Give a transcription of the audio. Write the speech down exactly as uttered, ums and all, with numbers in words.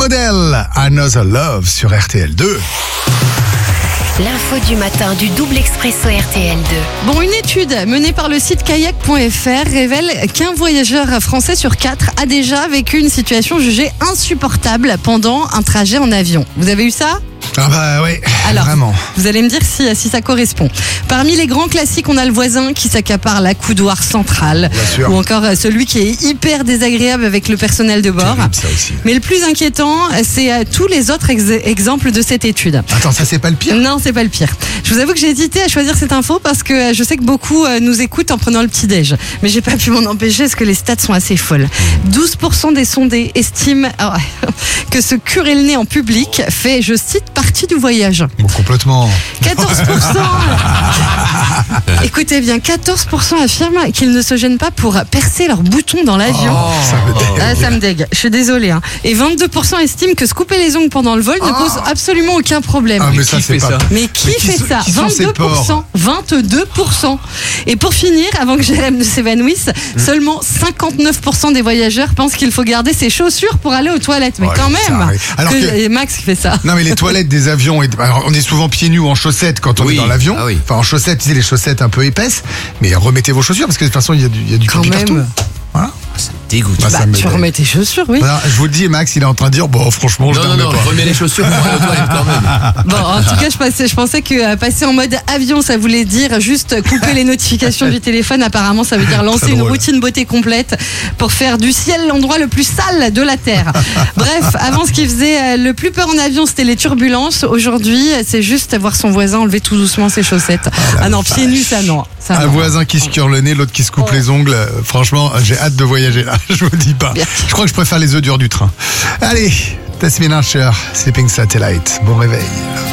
Odell, Another Love sur R T L deux. L'info du matin du double expresso R T L deux. Bon, une étude menée par le site kayak point f r révèle qu'un voyageur français sur quatre a déjà vécu une situation jugée insupportable pendant un trajet en avion. Vous avez eu ça ? Ah bah oui, Alors, vraiment. Vous allez me dire si, si ça correspond. Parmi les grands classiques, on a le voisin qui s'accapare la coudoir centrale. Bien sûr. Ou encore celui qui est hyper désagréable avec le personnel de bord. Terrible, ça aussi. Mais le plus inquiétant, c'est tous les autres ex- exemples de cette étude. Attends, ça c'est pas le pire ? Non, c'est pas le pire. Je vous avoue que j'ai hésité à choisir cette info parce que je sais que beaucoup nous écoutent en prenant le petit-déj. Mais j'ai pas pu m'en empêcher parce que les stats sont assez folles. douze pour cent des sondés estiment que se curer le nez en public fait, je cite, partie du voyage. Bon, complètement. quatorze pour cent Écoutez bien, quatorze pour cent affirment qu'ils ne se gênent pas pour percer leurs boutons dans l'avion. Oh, ça me dégoûte. Ah, ça me dégue. Je suis désolée. Hein. Et vingt-deux pour cent estiment que se couper les ongles pendant le vol ne pose absolument aucun problème. Ah, mais ça Qui c'est fait pas. ça Mais qui Mais qui fait sont- ça qui sont ces vingt-deux pour cent. vingt-deux pour cent. Et pour finir, avant que Jérém ne s'évanouisse, Mmh. seulement cinquante-neuf pour cent des voyageurs pensent qu'il faut garder ses chaussures pour aller aux toilettes. Mais Ouais, quand ça même arrive. Alors que- Et Max qui fait ça. Non mais les toilettes des avions, et- alors, on est souvent pieds nus ou en chaussettes quand on Oui. est dans l'avion. Ah oui. Enfin en chaussettes, tu sais les chaussettes un peu épaisses. Mais remettez vos chaussures parce que de toute façon il y a du, il y a du Quand pipi partout. même. Voilà. Ça me dégoûte. Bah, ça Bah, me tu dégoûte. remets tes chaussures, oui. Voilà, je vous le dis, Max, il est en train de dire bon franchement je Non, ne non, remets non, pas. remets les chaussures pour aller aux toilettes quand même. Bon, en tout cas, je pensais, je pensais que euh, passer en mode avion, ça voulait dire juste couper les notifications du téléphone. Apparemment, ça veut dire lancer Très une drôle. routine beauté complète pour faire du ciel l'endroit le plus sale de la Terre. Bref, avant, ce qui faisait euh, le plus peur en avion, c'était les turbulences. Aujourd'hui, c'est juste voir son voisin enlever tout doucement ses chaussettes. Ah non, pieds nus, ça non. Ça, Un non. voisin qui se cure le nez, l'autre qui se coupe Oh. les ongles. Euh, Franchement, j'ai hâte de voyager là. Je vous dis pas. Bien. Je crois que je préfère les œufs durs du train. Allez, Tasmin Archer, Sleeping Satellite. Bon réveil.